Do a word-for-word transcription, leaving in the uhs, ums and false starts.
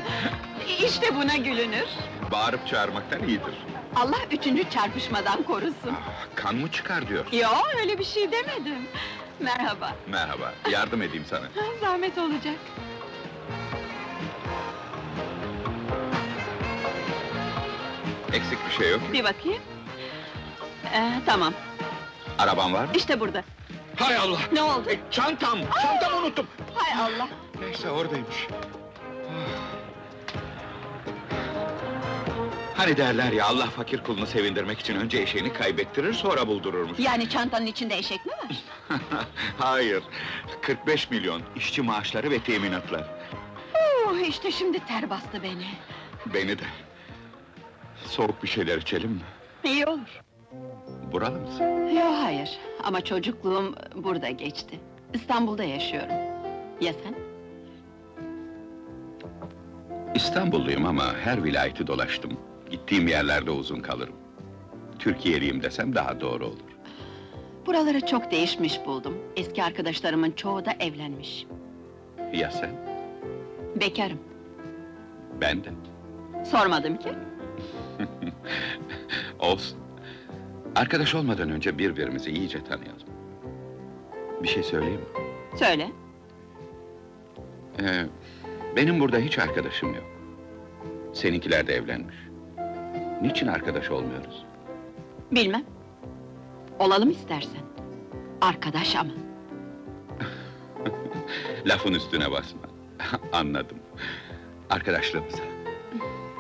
İşte buna gülünür. Bağırıp çağırmaktan iyidir. Allah üçüncü çarpışmadan korusun. Ah, kan mı çıkar diyor. Yo, öyle bir şey demedim. Merhaba. Merhaba, yardım edeyim sana. Zahmet olacak. Eksik bir şey yok. Bir bakayım. Ee, tamam, Araban var mı? işte burada. Hay Allah! Ne oldu? E, çantam! Çantamı unuttum! Hay Allah! Neyse, oradaymış. Hani derler ya, Allah fakir kulunu sevindirmek için önce eşeğini kaybettirir, sonra buldururmuş. Yani çantanın içinde eşek mi var? Hayır, kırk beş milyon, işçi maaşları ve teminatlar. Oh, işte şimdi ter bastı beni. Beni de. Soğuk bir şeyler içelim mi? İyi olur. Buralı mısın? Yo, hayır. Ama çocukluğum burada geçti. İstanbul'da yaşıyorum. Ya sen? İstanbulluyum ama her vilayeti dolaştım. Gittiğim yerlerde uzun kalırım. Türkiye'liyim desem daha doğru olur. Buraları çok değişmiş buldum. Eski arkadaşlarımın çoğu da evlenmiş. Ya sen? Bekarım. Ben de. Sormadım ki. Olsun. Arkadaş olmadan önce birbirimizi iyice tanıyalım. Bir şey söyleyeyim mi? Söyle. Ee, benim burada hiç arkadaşım yok. Seninkiler de evlenmiş. Niçin arkadaş olmuyoruz? Bilmem. Olalım istersen. Arkadaş ama. Lafın üstüne basma. Anladım. Arkadaşlığımıza.